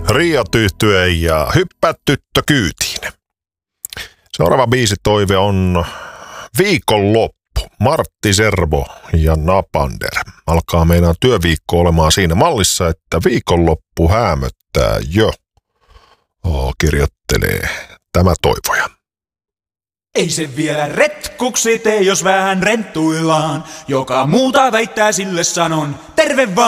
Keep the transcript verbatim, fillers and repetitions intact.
Ria Tyhtye ja Hyppää tyttö kyytiin. Seuraava biisitoive on Viikonloppu. Martti Servo ja Napander. Alkaa meidän työviikko olemaan siinä mallissa, että viikonloppu häämöttää jo. Oh, kirjoittelee tämä toivoja. Ei se vielä retkuksi tee, jos vähän renttuillaan. Joka muuta väittää, sille sanon terve vaan.